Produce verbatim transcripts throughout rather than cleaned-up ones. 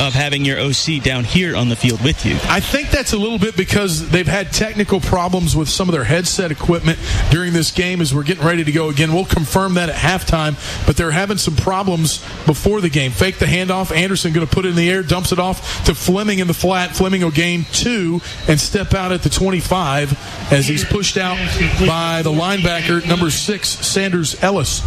of having your O C down here on the field with you. I think that's a little bit because they've had technical problems with some of their headset equipment during this game as we're getting ready to go again. We'll confirm that at halftime, but they're having some problems before the game. Fake the handoff. Anderson going to put it in the air, dumps it off to Fleming in the flat. Fleming will gain two and step out at the twenty-five as he's pushed out by the linebacker, number six, Sanders Ellis.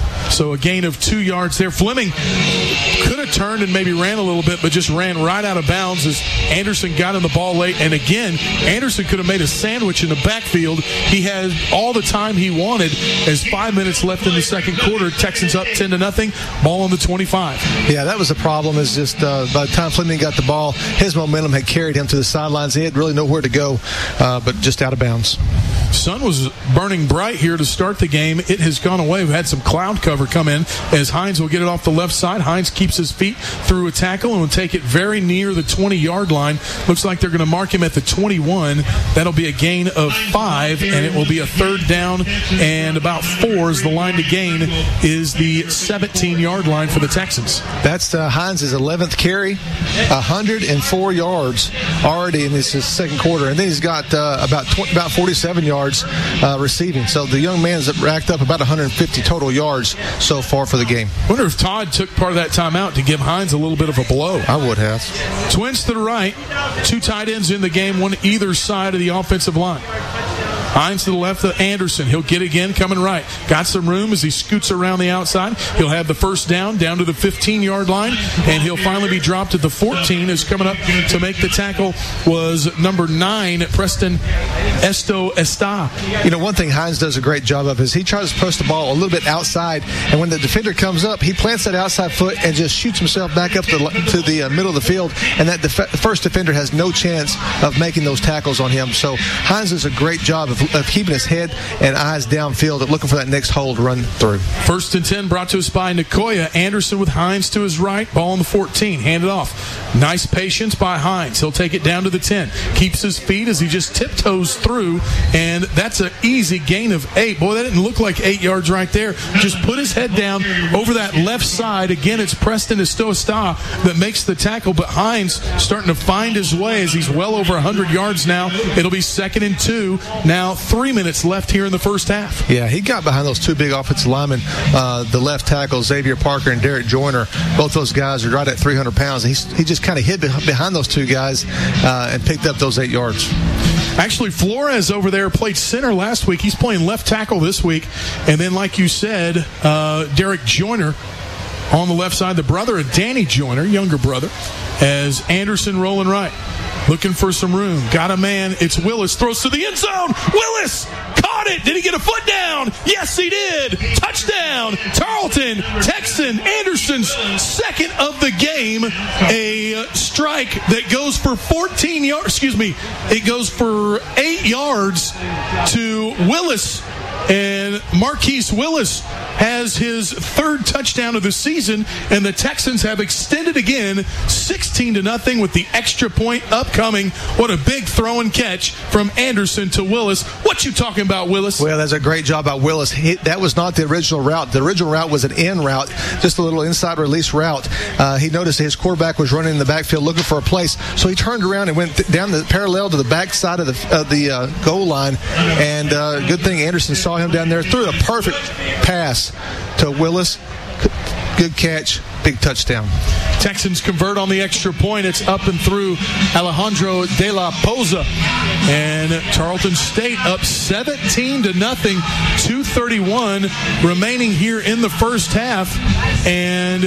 So a gain of two yards there. Fleming could have turned and maybe ran a little bit, but just ran right out of bounds as Anderson got in the ball late. And again, Anderson could have made a sandwich in the backfield. He had all the time he wanted as five minutes left in the second quarter. Texans up ten to nothing. Ball on the twenty-five. Yeah, that was the problem. Is just uh, by the time Fleming got the ball, his momentum had carried him to the sidelines. He had really nowhere to go, uh, but just out of bounds. Sun was burning bright here to start the game. It has gone away. We've had some cloud cover come in as Hines will get it off the left side. Hines keeps his feet through a tackle and will take it very near the twenty-yard line. Looks like they're going to mark him at the twenty-one. That'll be a gain of five, and it will be a third down and about four as the line to gain is the seventeen-yard line for the Texans. That's uh, Hines' eleventh carry, one hundred four yards already in this his second quarter, and then he's got uh, about tw- about forty-seven yards uh, receiving. So the young man's racked up about one hundred fifty total yards so far for the game. I wonder if Todd took part of that timeout to give Hines a little bit of a blow. I would have. Twins to the right, two tight ends in the game, one either side of the offensive line. Hines to the left of Anderson. He'll get again, coming right. Got some room as he scoots around the outside. He'll have the first down, down to the fifteen-yard line, and he'll finally be dropped at the fourteen. As coming up to make the tackle was number nine, Preston Esto Esta. You know, one thing Hines does a great job of is he tries to post the ball a little bit outside, and when the defender comes up, he plants that outside foot and just shoots himself back up to, to the uh, middle of the field, and that def- first defender has no chance of making those tackles on him. So Hines does a great job of of keeping his head and eyes downfield and looking for that next hole to run through. First and ten brought to us by Nicoya. Anderson with Hines to his right. Ball on the fourteen. Handed off. Nice patience by Hines. He'll take it down to the ten. Keeps his feet as he just tiptoes through, and that's an easy gain of eight. Boy, that didn't look like eight yards right there. Just put his head down over that left side. Again, it's Preston Estoesta that makes the tackle, but Hines starting to find his way as he's well over one hundred yards now. It'll be second and two. Now three minutes left here in the first half. Yeah, he got behind those two big offensive linemen, uh, the left tackle, Xavier Parker and Derek Joyner. Both those guys are right at three hundred pounds. He, he just kind of hid behind those two guys uh, and picked up those eight yards. Actually, Flores over there played center last week. He's playing left tackle this week. And then, like you said, uh, Derek Joyner on the left side, the brother of Danny Joyner, younger brother, as Anderson rolling right. Looking for some room. Got a man. It's Willis. Throws to the end zone. Willis caught it. Did he get a foot down? Yes, he did. Touchdown. Tarleton. Texan Anderson's second of the game. A strike that goes for fourteen yards. Excuse me. It goes for eight yards to Willis. And Marquise Willis has his third touchdown of the season, and the Texans have extended again sixteen to nothing with the extra point upcoming. What a big throw and catch from Anderson to Willis. What you talking about, Willis? Well, that's a great job by Willis. He, that was not the original route. The original route was an in route, just a little inside release route. Uh, he noticed his quarterback was running in the backfield looking for a place, so he turned around and went th- down the parallel to the back side of the, of the uh, goal line, and uh, good thing Anderson saw him down there, threw a perfect pass to Willis. Good catch, big touchdown. Texans convert on the extra point. It's up and through Alejandro De La Poza. And Tarleton State up seventeen to nothing. two thirty-one remaining here in the first half. And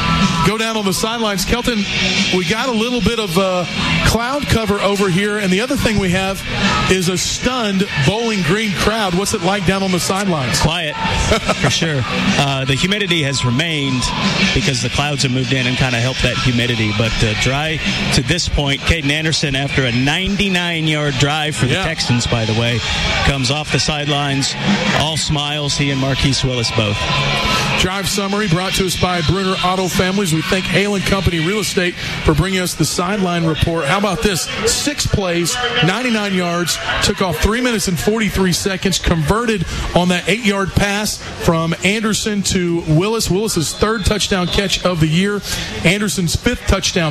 go down on the sidelines. Kelton, we got a little bit of uh, cloud cover over here. And the other thing we have is a stunned Bowling Green crowd. What's it like down on the sidelines? Quiet, for sure. Uh, the humidity has remained because the clouds have moved in and kind of helped that humidity. But uh, dry to this point. Caden Anderson, after a ninety-nine-yard drive for the yeah. Texans, by the way, comes off the sidelines. All smiles, he and Marquise Willis both. Drive summary brought to us by Bruner Auto Families. We thank Hale and Company Real Estate for bringing us the sideline report. How about this? Six plays, ninety-nine yards, took off three minutes and forty-three seconds, converted on that eight-yard pass from Anderson to Willis. Willis's third touchdown catch of the year. Anderson's fifth touchdown